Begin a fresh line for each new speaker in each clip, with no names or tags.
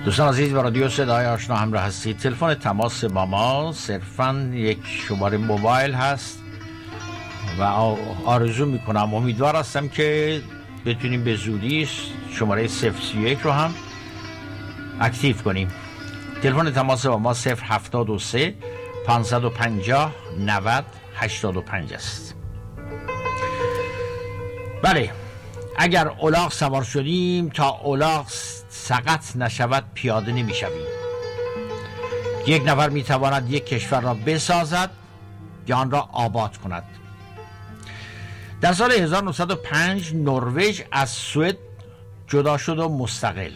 دوستان عزیز، با رادیو صدای آشنا همراه هستید. تلفن تماس با ما صرفاً یک شماره موبایل هست و آرزو میکنم، امیدوار هستم که بتونیم به زودی شماره 031 رو هم اکتیو کنیم. تلفن تماس با ما 073 550 90 85 است. بله، اگر الاغ سوار شدیم تا الاغ سقط نشود پیاده نمی شویم. یک نفر می تواند یک کشور را بسازد یا آن را آباد کند. در سال 1905 نروژ از سوئد جدا شد و مستقل.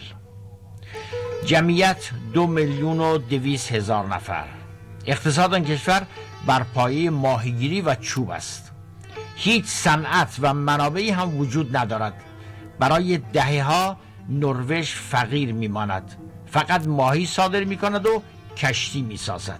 جمعیت 2,200,000 نفر. اقتصاد آن کشور بر پایه ماهیگیری و چوب است. هیچ صنعت و منابعی هم وجود ندارد. برای دهه‌ها نروژ فقیر میماند. فقط ماهی صادر میکند و کشتی میسازد.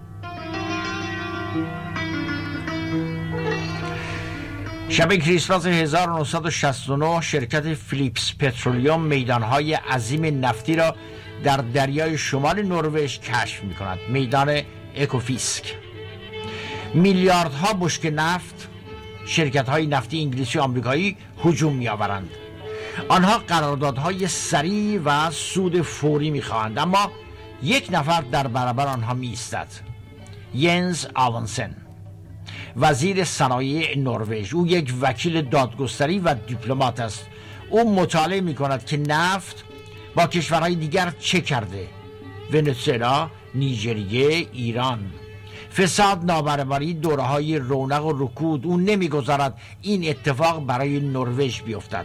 شب کریسمس 1969 شرکت فیلیپس پترولیوم میدانهای عظیم نفتی را در دریای شمال نروژ کشف میکند. میدان اکوفیسک. میلیاردها بشکه نفت شرکت‌های نفتی انگلیسی و آمریکایی هجوم می‌آورند. آنها قراردادهای سریع و سود فوری می‌خواهند، اما یک نفر در برابر آنها می‌ایستد. ینز آونسن، وزیر صنایع نروژ. او یک وکیل دادگستری و دیپلمات است. او مطالعه می‌کند که نفت با کشورهای دیگر چه کرده: ونزوئلا، نیجریه، ایران. فساد، نابرابری، دوره‌های رونق و رکود. او نمی‌گذارد این اتفاق برای نروژ بیفتد.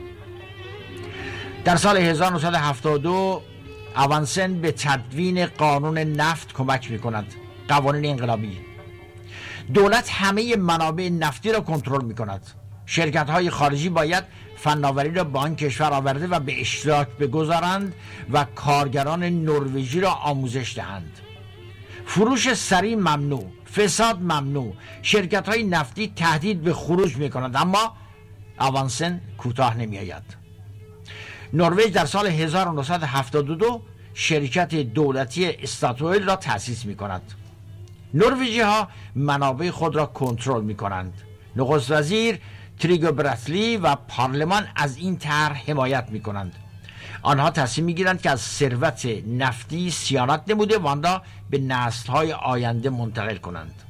در سال 1972 آونسن به تدوین قانون نفت کمک می‌کند. قوانین انقلابی. دولت همه منابع نفتی را کنترل می‌کند. شرکت‌های خارجی باید فناوری را به آن کشور آورده و به اشتراک بگذارند و کارگران نروژی را آموزش دهند. فروش سریع ممنوع، فساد ممنوع. شرکت‌های نفتی تهدید به خروج می‌کنند، اما آونسن کوتاه نمی‌آید. نروژ در سال 1972 شرکت دولتی استاتوئل را تأسیس می‌کند. نروژی‌ها منابع خود را کنترل می‌کنند. نخست وزیر تریگو براتلی و پارلمان از این طرح حمایت می‌کنند. آنها تصمیم می‌گیرند که از ثروت نفتی صیانت نموده و آن را به نسل‌های آینده منتقل کنند.